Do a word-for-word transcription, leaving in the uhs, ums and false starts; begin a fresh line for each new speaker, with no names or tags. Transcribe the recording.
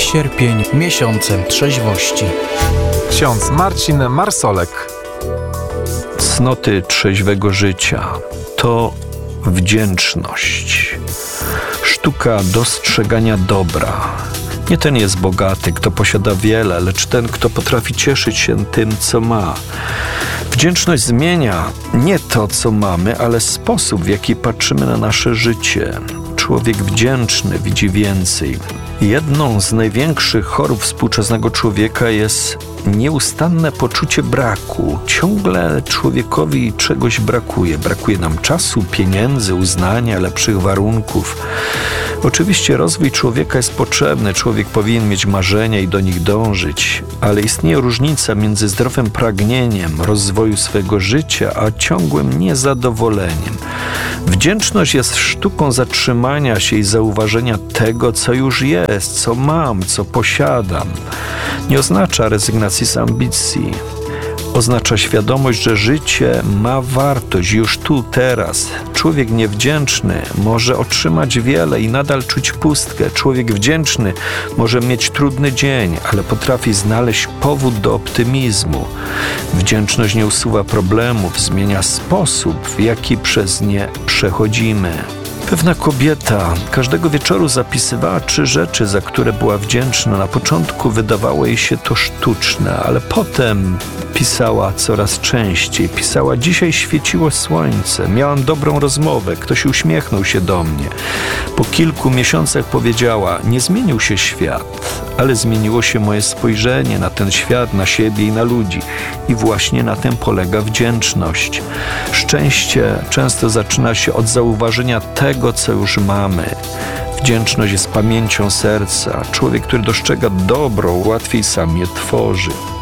Sierpień miesiącem trzeźwości.
Ksiądz Marcin Marsolek.
Cnoty trzeźwego życia to wdzięczność, sztuka dostrzegania dobra. Nie ten jest bogaty, kto posiada wiele, lecz ten, kto potrafi cieszyć się tym, co ma. Wdzięczność zmienia nie to, co mamy, ale sposób, w jaki patrzymy na nasze życie. Człowiek wdzięczny widzi więcej. Jedną z największych chorób współczesnego człowieka jest nieustanne poczucie braku. Ciągle człowiekowi czegoś brakuje. Brakuje nam czasu, pieniędzy, uznania, lepszych warunków. Oczywiście rozwój człowieka jest potrzebny. Człowiek powinien mieć marzenia i do nich dążyć, ale istnieje różnica między zdrowym pragnieniem rozwoju swego życia, a ciągłym niezadowoleniem. Wdzięczność jest sztuką zatrzymania się i zauważenia tego, co już jest, co mam, co posiadam. Nie oznacza rezygnacji z ambicji. Oznacza świadomość, że życie ma wartość już tu, teraz. Człowiek niewdzięczny może otrzymać wiele i nadal czuć pustkę. Człowiek wdzięczny może mieć trudny dzień, ale potrafi znaleźć powód do optymizmu. Wdzięczność nie usuwa problemów, zmienia sposób, w jaki przez nie przechodzimy. Pewna kobieta każdego wieczoru zapisywała trzy rzeczy, za które była wdzięczna. Na początku wydawało jej się to sztuczne, ale potem pisała coraz częściej. Pisała: dzisiaj świeciło słońce, miałam dobrą rozmowę, ktoś uśmiechnął się do mnie. Po kilku miesiącach powiedziała: nie zmienił się świat, ale zmieniło się moje spojrzenie na ten świat, na siebie i na ludzi. I właśnie na tym polega wdzięczność. Szczęście często zaczyna się od zauważenia tego, co już mamy. Wdzięczność jest pamięcią serca. Człowiek, który dostrzega dobro, łatwiej sam je tworzy.